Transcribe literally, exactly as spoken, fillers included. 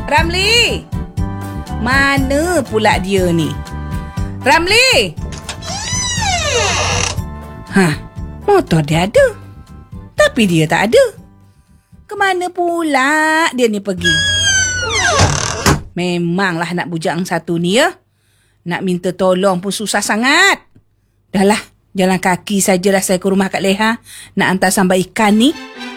Ramli! Mana pula dia ni? Ramli! Hah, motor dia ada. Tapi dia tak ada. Kemana pula dia ni pergi? Memanglah nak bujang satu ni ya. Nak minta tolong pun susah sangat. Dah lah, jalan kaki sajalah saya ke rumah Kak Leha nak hantar sambal ikan ni.